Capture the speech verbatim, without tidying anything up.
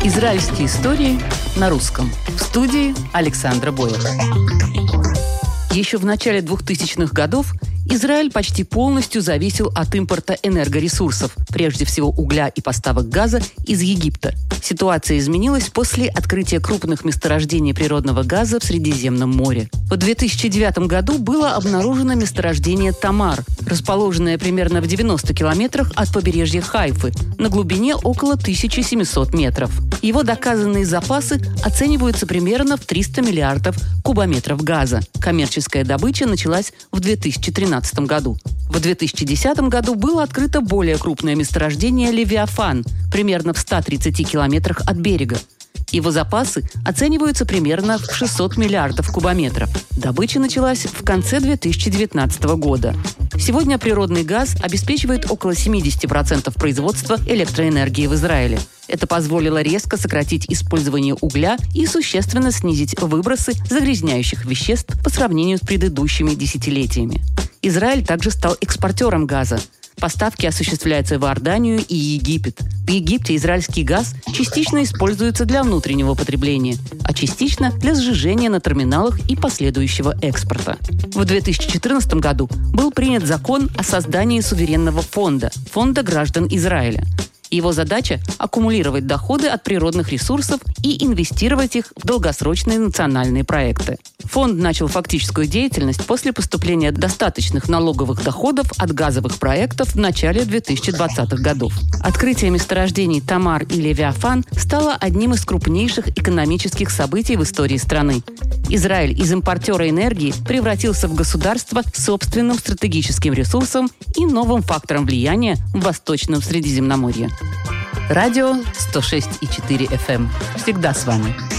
Израильские истории на русском. В студии Александра Боева. Еще в начале двухтысячных годов Израиль почти полностью зависел от импорта энергоресурсов, прежде всего угля и поставок газа из Египта. Ситуация изменилась после открытия крупных месторождений природного газа в Средиземном море. В две тысячи девятом году было обнаружено месторождение Тамар, расположенное примерно в девяноста километрах от побережья Хайфы, на глубине около тысячи семисот метров. Его доказанные запасы оцениваются примерно в триста миллиардов кубометров газа. Коммерческая добыча началась в две тысячи тринадцатом году. В две тысячи десятом году было открыто более крупное месторождение «Левиафан», примерно в ста тридцати километрах от берега. Его запасы оцениваются примерно в шестьсот миллиардов кубометров. Добыча началась в конце две тысячи девятнадцатого года. Сегодня природный газ обеспечивает около семьдесят процентов производства электроэнергии в Израиле. Это позволило резко сократить использование угля и существенно снизить выбросы загрязняющих веществ по сравнению с предыдущими десятилетиями. Израиль также стал экспортером газа. Поставки осуществляются в Иорданию и Египет. В Египте израильский газ частично используется для внутреннего потребления, а частично для сжижения на терминалах и последующего экспорта. В две тысячи четырнадцатом году был принят закон о создании суверенного фонда – Фонда граждан Израиля. Его задача – аккумулировать доходы от природных ресурсов и инвестировать их в долгосрочные национальные проекты. Фонд начал фактическую деятельность после поступления достаточных налоговых доходов от газовых проектов в начале две тысячи двадцатых годов. Открытие месторождений Тамар и Левиафан стало одним из крупнейших экономических событий в истории страны. Израиль из импортера энергии превратился в государство с собственным стратегическим ресурсом и новым фактором влияния в Восточном Средиземноморье. Радио сто шесть и четыре эф эм. Всегда с вами.